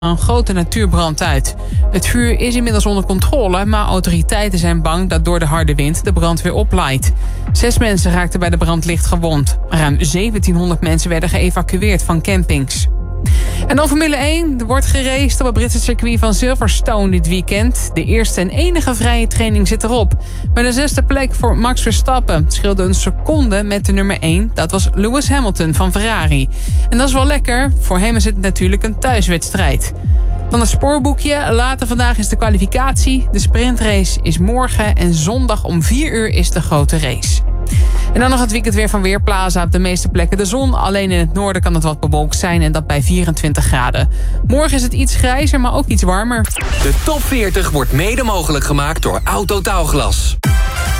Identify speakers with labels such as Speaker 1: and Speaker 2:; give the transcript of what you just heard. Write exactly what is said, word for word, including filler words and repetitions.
Speaker 1: een grote natuurbrand uit. Het vuur is inmiddels onder controle, maar autoriteiten zijn bang dat door de harde wind de brand weer oplaait. Zes mensen raakten bij de brand licht gewond. Ruim zeventienhonderd mensen werden geëvacueerd van campings. En dan Formule één. Er wordt geraced op het Britse circuit van Silverstone dit weekend. De eerste en enige vrije training zit erop. Bij de zesde plek voor Max Verstappen scheelde een seconde met de nummer één. Dat was Lewis Hamilton van Ferrari. En dat is wel lekker. Voor hem is het natuurlijk een thuiswedstrijd. Dan het spoorboekje. Later vandaag is de kwalificatie. De sprintrace is morgen en zondag om vier uur is de grote race. En dan nog het weekend weer van Weerplaza. Op de meeste plekken de zon. Alleen in het noorden kan het wat bewolkt zijn en dat bij vierentwintig graden. Morgen is het iets grijzer, maar ook iets warmer.
Speaker 2: De top veertig wordt mede mogelijk gemaakt door Autotaalglas.